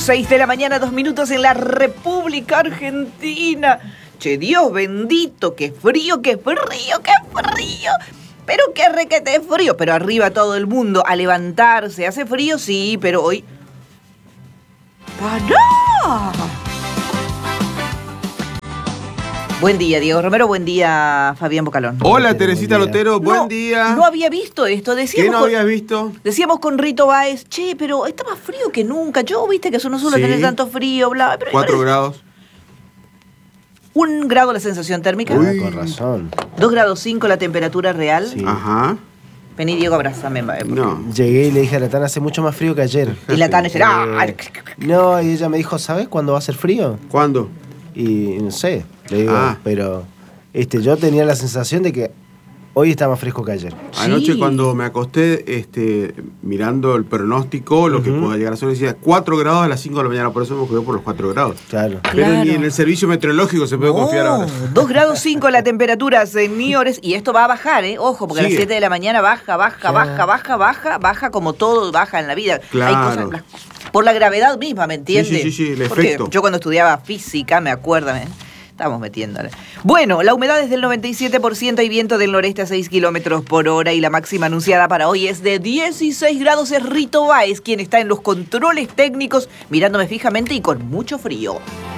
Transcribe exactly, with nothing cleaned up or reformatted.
seis de la mañana, dos minutos en la República Argentina. Che, Dios bendito, qué frío, qué frío, qué frío. Pero qué requete frío. Pero arriba todo el mundo a levantarse. Hace frío, sí, pero hoy... ¡Pará! Buen día, Diego Romero. Buen día, Fabián Bocalón. Hola, Teresita Lotero. Buen no, día. No había visto esto. Decíamos ¿Qué no con, habías visto? Decíamos con Rito Báez, che, pero está más frío que nunca. Yo, viste que eso no suele Sí. tener tanto frío, bla, pero Cuatro grados. Un grado la sensación térmica. Ah, con razón. Dos grados cinco la temperatura real. Sí. Ajá. Vení, Diego, abrázame. No. Llegué y le dije a la Tana, hace mucho más frío que ayer. Y la Tana dice, ¡ah! Eh, no, y ella me dijo, ¿sabes cuándo va a hacer frío? ¿Cuándo? Y no sé, le digo, Ah. pero este, yo tenía la sensación de que hoy está más fresco que ayer. Anoche Sí. cuando me acosté, este, mirando el pronóstico, lo que Ujú. pueda llegar a ser, decía cuatro grados a las cinco de la mañana, por eso me jugué por los cuatro grados. Claro. Pero Claro. ni en el servicio meteorológico se puede No, confiar ahora. dos grados cinco la temperatura, señores. Y esto va a bajar, ¿eh? Ojo, porque a las Sigue. siete de la mañana baja, baja, Ya. baja, baja, baja, baja como todo baja en la vida. Claro. Hay cosas, las- por la gravedad misma, ¿me entiendes? Sí, sí, sí, sí, el Porque efecto. yo cuando estudiaba física, me acuerdo, ¿eh? Estamos metiéndole. Bueno, la humedad es del noventa y siete por ciento y viento del noreste a seis kilómetros por hora. Y la máxima anunciada para hoy es de dieciséis grados. Es Rito Báez quien está en los controles técnicos, mirándome fijamente y con mucho frío.